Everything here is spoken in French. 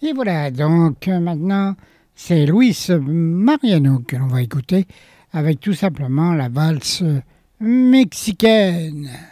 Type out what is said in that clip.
Et voilà, donc maintenant, c'est Luis Mariano que l'on va écouter avec tout simplement la valse mexicaine.